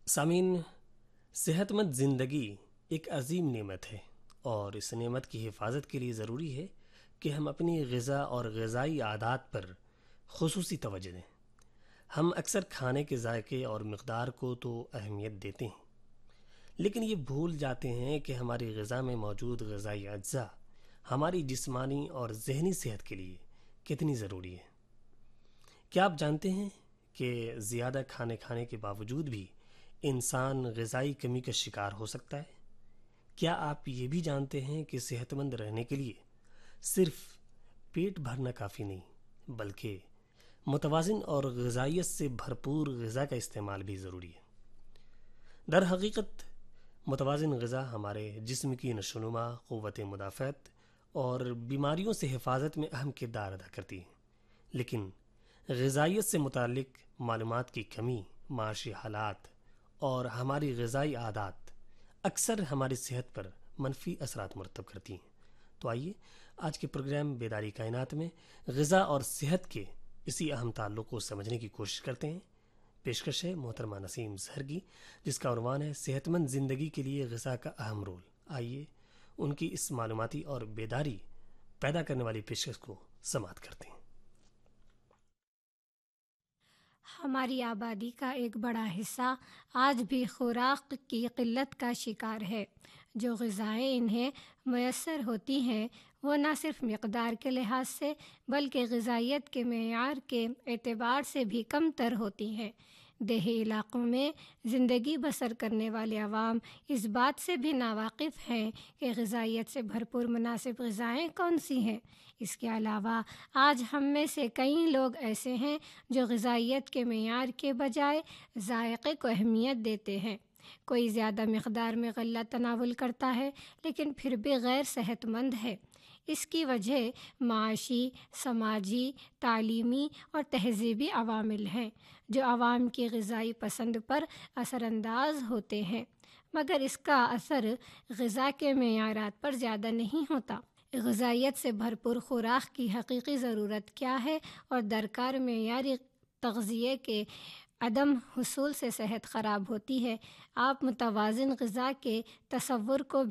سامعین، صحت مند زندگی ایک عظیم نعمت ہے، اور اس نعمت کی حفاظت کے لیے ضروری ہے کہ ہم اپنی غذا اور غذائی عادات پر خصوصی توجہ دیں۔ ہم اکثر کھانے کے ذائقے اور مقدار کو تو اہمیت دیتے ہیں، لیکن یہ بھول جاتے ہیں کہ ہماری غذا میں موجود غذائی اجزاء ہماری جسمانی اور ذہنی صحت کے لیے کتنی ضروری ہے۔ کیا آپ جانتے ہیں کہ زیادہ کھانے کے باوجود بھی انسان غذائی کمی کا شکار ہو سکتا ہے؟ کیا آپ یہ بھی جانتے ہیں کہ صحت مند رہنے کے لیے صرف پیٹ بھرنا کافی نہیں، بلکہ متوازن اور غذائیت سے بھرپور غذا کا استعمال بھی ضروری ہے؟ در حقیقت متوازن غذا ہمارے جسم کی نشو و نما، قوت مدافعت اور بیماریوں سے حفاظت میں اہم کردار ادا کرتی ہے، لیکن غذائیت سے متعلق معلومات کی کمی، معاشی حالات اور ہماری غذائی عادات اکثر ہماری صحت پر منفی اثرات مرتب کرتی ہیں۔ تو آئیے آج کے پروگرام بیداری کائنات میں غذا اور صحت کے اسی اہم تعلق کو سمجھنے کی کوشش کرتے ہیں۔ پیشکش ہے محترمہ نسیم ظہر کی، جس کا عنوان ہے صحت مند زندگی کے لیے غذا کا اہم رول۔ آئیے ان کی اس معلوماتی اور بیداری پیدا کرنے والی پیشکش کو سماعت کرتے ہیں۔ ہماری آبادی کا ایک بڑا حصہ آج بھی خوراک کی قلت کا شکار ہے۔ جو غذائیں انہیں میسر ہوتی ہیں وہ نہ صرف مقدار کے لحاظ سے بلکہ غذائیت کے معیار کے اعتبار سے بھی کم تر ہوتی ہیں۔ دیہی علاقوں میں زندگی بسر کرنے والے عوام اس بات سے بھی ناواقف ہیں کہ غذائیت سے بھرپور مناسب غذائیں کون سی ہیں۔ اس کے علاوہ آج ہم میں سے کئی لوگ ایسے ہیں جو غذائیت کے معیار کے بجائے ذائقے کو اہمیت دیتے ہیں۔ کوئی زیادہ مقدار میں غلہ تناول کرتا ہے لیکن پھر بھی غیر صحت مند ہے۔ اس کی وجہ معاشی، سماجی، تعلیمی اور تہذیبی عوامل ہیں جو عوام کی غذائی پسند پر اثر انداز ہوتے ہیں، مگر اس کا اثر غذا کے معیارات پر زیادہ نہیں ہوتا۔ غذائیت سے بھرپور خوراک کی حقیقی ضرورت کیا ہے اور درکار معیاری تغذیے کے عدم حصول سے صحت خراب ہوتی ہے۔ آپ متوازن غذا کے تصور کو